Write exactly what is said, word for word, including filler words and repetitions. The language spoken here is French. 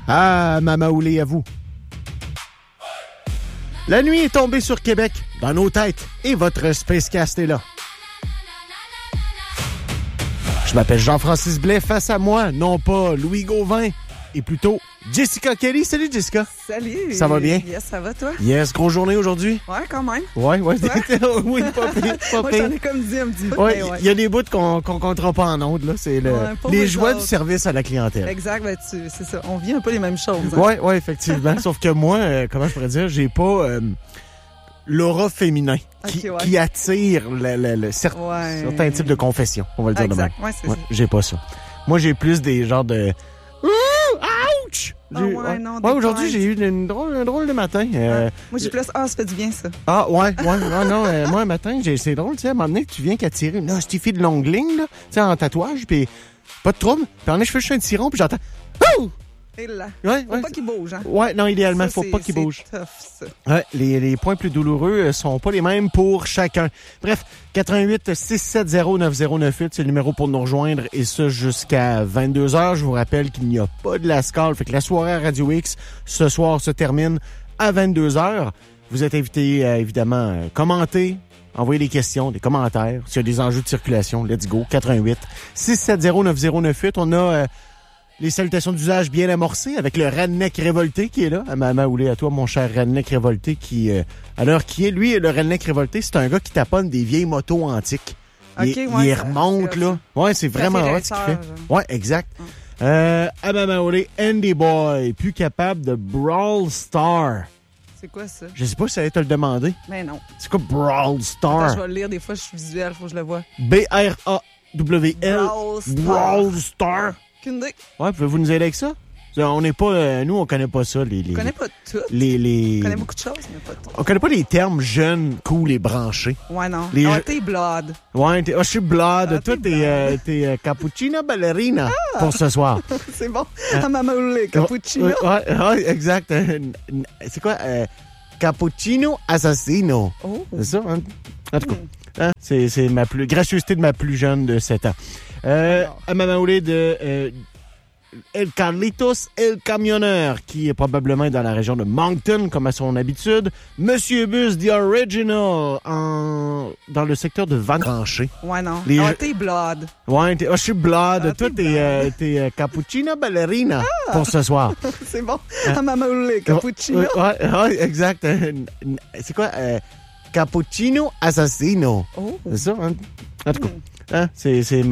Ah, Mamaoulé à vous. La nuit est tombée sur Québec, dans nos têtes, et votre Spacecast est là. Je m'appelle Jean-Francis Blais, face à moi, non pas Louis Gauvin, et plutôt Jessica Kelly. Salut Jessica. Salut. Ça va bien? Yes, ça va toi? Yes, grosse journée aujourd'hui? Ouais, quand même. Ouais, ouais. Ouais. Oui, pas pire, pas Moi, pire. j'en ai comme dit un petit peu. Ouais, mais il ouais. y a des bouts qu'on qu'on comptera pas en ondes, là. C'est le, Ouais, pas les vous joies autres. du service à la clientèle. Exact, ben, tu, c'est ça. On vit un peu les mêmes choses. Hein. Ouais, ouais, effectivement. Sauf que moi, euh, comment je pourrais dire, j'ai pas euh, l'aura féminin qui, Ok, ouais. qui attire le, le, le cer- Ouais. certains types de confessions, on va le dire de même. Exact, ouais, c'est Ouais, ça. j'ai pas ça. Moi, j'ai plus des genres de... Ouh, ouch! Ah J'ai- ouais, non, des ouais, aujourd'hui, plaintes. j'ai eu une drôle, un drôle de matin. Euh, Moi, j'ai plus. Ah, ça fait du bien, ça. Ah, ouais, ouais, ouais, non, euh, moi, un matin, j'ai, c'est drôle, tu sais, à un moment donné, tu viens qu'à tirer, là, cette fille de longue ligne, là, tu sais, en tatouage, puis pas de trouble, puis en est, je fais un tiron, puis j'entends, ouh! Et là. Ouais, Faut ouais. pas qu'il bouge, hein. Ouais, non, idéalement, Ça, faut c'est- pas qu'il c'est bouge. tough, ça. Ouais, les, les points plus douloureux euh, sont pas les mêmes pour chacun. Bref, quatre un huit, six sept zéro, neuf zéro neuf huit, c'est le numéro pour nous rejoindre, et ça jusqu'à vingt-deux heures. Je vous rappelle qu'il n'y a pas de la scale, fait que la soirée à Radio X, ce soir, se termine à vingt-deux heures. Vous êtes invités à, évidemment, euh, commenter, envoyer des questions, des commentaires. S'il y a des enjeux de circulation, let's go, quatre un huit, six sept zéro, neuf zéro neuf huit. On a... euh, les salutations d'usage bien amorcées avec le Redneck Révolté qui est là. À ma Oulé, à toi, mon cher Redneck Révolté, qui, euh, à l'heure qui est, lui, le Redneck Révolté, c'est un gars qui taponne des vieilles motos antiques. Il, Ok, ouais, il ça- remonte, c'est là. Ouais, c'est vraiment hot ce qu'il fait. Ouais, exact. Euh, à ma Oulé, Andy Boy, plus capable de Brawl Star. C'est quoi, ça? Je sais pas si ça allait te le demander. Mais non. C'est quoi Brawl Attends, Star? je vais le lire. Des fois, je suis visuelle. Faut que je le vois. B R A W L. Brawl Star. Brawl Star. Qu'une idée. Ouais, pouvez-vous nous aider avec ça? On n'est pas, euh, nous, on connaît pas ça, les, les, Je connais pas tout. les, les... Je connais beaucoup de choses, mais pas tout. On connaît pas les termes jeunes, cool et branchés. Ouais, non. Les Ah, jeux- t'es blood. Ouais, t'es, oh, je suis blood. Ah, Toi, t'es t'es, blood. euh, t'es euh, cappuccino ballerina pour ce soir. C'est bon. À Mama Oulé, cappuccino. Ouais, ouais, ouais, exact. Euh, n- C'est quoi? Euh, cappuccino assassino. Oh. C'est ça, hein? En tout cas, hein, c'est, c'est ma plus, gracieuseté de ma plus jeune de sept ans. Euh, Alors. à Maman Oulé de euh, El Carlitos El Camionneur, qui est probablement dans la région de Moncton, comme à son habitude. Monsieur Bus, The Original, en, dans le secteur de Vangranché. Ouais, non. Les Ah, jeux- t'es blood. Ouais, t'es, oh, je suis blood. Ah, Toi, t'es t'es, blood. euh, t'es euh, cappuccino ballerina pour ce soir. C'est bon. À Mama Oulé, cappuccino. Ouais, ouais, ouais, exact. Euh, n- n- C'est quoi? Euh, cappuccino assassino. Oh. C'est ça, hein? En tout cas, hein, c'est, c'est ma